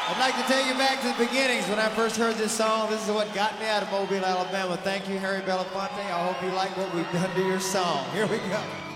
I'd like to take you back to the beginnings when I first heard this song. This is what got me out of Mobile, Alabama. Thank you, Harry Belafonte. I hope you like what we've done to your song. Here we go.